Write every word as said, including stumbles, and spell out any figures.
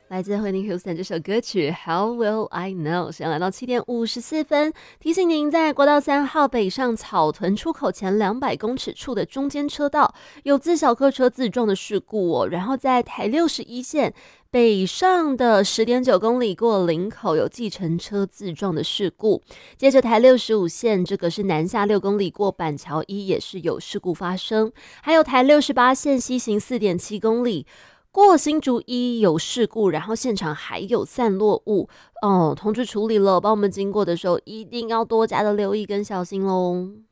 来自 Whitney Houston 这首歌曲 How Will I Know。 时间来到七点五十四分，提醒您在国道三号北上草屯出口前两百公尺处的中间车道有自小客车自撞的事故哦。然后在台六十一线北上的十点九公里过林口有计程车自撞的事故。接着台六十五线这个是南下六公里过板桥一也是有事故发生。还有台六十八线西行四点七公里过新竹一有事故，然后现场还有散落物哦，通知处理了，帮我们经过的时候一定要多加的留意跟小心喽。